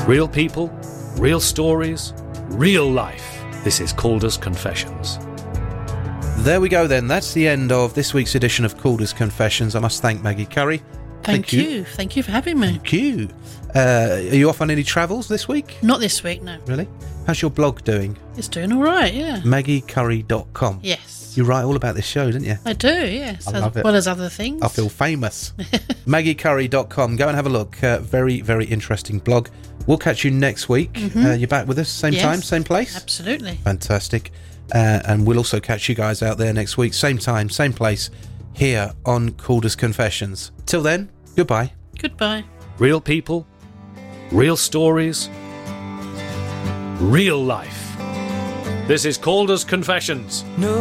Real people, real stories, real life. This is Calder's Confessions. There we go then. That's the end of this week's edition of Calder's Confessions. I must thank Maggie Curry. Thank you. Thank you for having me. Thank you. Are you off on any travels this week? Not this week, no. Really? How's your blog doing? It's doing all right, yeah. MaggieCurry.com. Yes. You write all about this show, didn't you? I do, yes. I love it. As well as other things. I feel famous. MaggieCurry.com. Go and have a look. Very, very interesting blog. We'll catch you next week. Mm-hmm. You're back with us, same time, same place? Absolutely. Fantastic. And we'll also catch you guys out there next week, same time, same place, here on Calder's Confessions. Till then, goodbye. Goodbye. Real people, real stories, real life. This is Calder's Confessions.